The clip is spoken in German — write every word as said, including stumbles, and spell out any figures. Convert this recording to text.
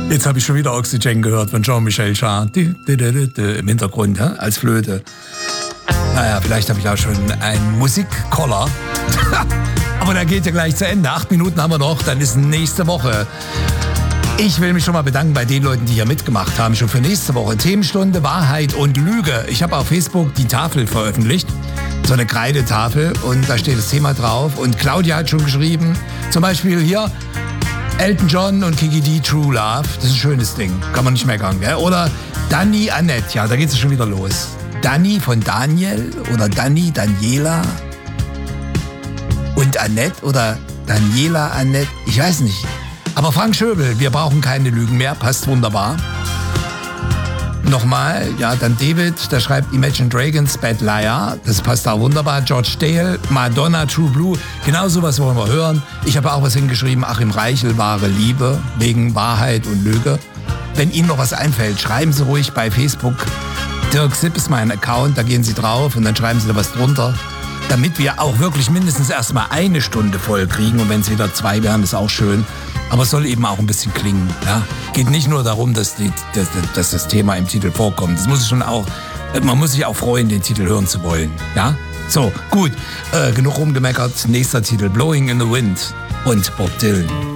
Jetzt habe ich schon wieder Oxygen gehört von Jean-Michel Jarre. Im Hintergrund, ja, als Flöte. Naja, vielleicht habe ich auch schon einen Musikkoller. Aber der geht ja gleich zu Ende. Acht Minuten haben wir noch, dann ist nächste Woche. Ich will mich schon mal bedanken bei den Leuten, die hier mitgemacht haben. Schon für nächste Woche. Themenstunde Wahrheit und Lüge. Ich habe auf Facebook die Tafel veröffentlicht. So eine Kreidetafel. Und da steht das Thema drauf. Und Claudia hat schon geschrieben, zum Beispiel hier, Elton John und Kiki D, True Love. Das ist ein schönes Ding. Kann man nicht meckern, gell? Oder Dani Annette. Ja, da geht es schon wieder los. Dani von Daniel oder Dani, Daniela und Annette oder Daniela, Annette. Ich weiß nicht. Aber Frank Schöbel, wir brauchen keine Lügen mehr. Passt wunderbar. Nochmal, ja, dann David, der schreibt Imagine Dragons, Bad Liar. Das passt auch wunderbar. George Dale, Madonna, True Blue. Genau sowas wollen wir hören. Ich habe auch was hingeschrieben. Achim Reichel, wahre Liebe, wegen Wahrheit und Lüge. Wenn Ihnen noch was einfällt, schreiben Sie ruhig bei Facebook. Dirk Sipp ist mein Account, da gehen Sie drauf und dann schreiben Sie da was drunter. Damit wir auch wirklich mindestens erstmal eine Stunde voll kriegen. Und wenn es wieder zwei wären, ist auch schön. Aber es soll eben auch ein bisschen klingen. Ja? Geht nicht nur darum, dass, die, dass, dass das Thema im Titel vorkommt. Das muss schon auch, man muss sich auch freuen, den Titel hören zu wollen. Ja? So, gut. Äh, genug rumgemeckert. Nächster Titel, Blowing in the Wind und Bob Dylan.